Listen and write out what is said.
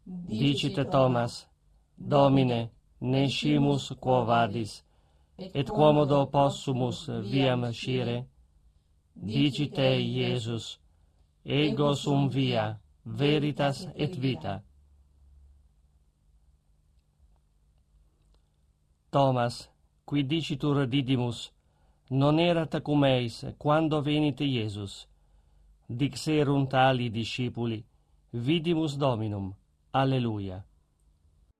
Dicite Thomas, Domine, nescimus quo vadis, et quomodo possumus viam scire? Dicite Iesus, ego sum via, veritas et vita. Thomas, qui dicitur didimus, non erat cum eis quando venit Iesus. Dixerunt ali discipuli, vidimus Dominum. Alleluia.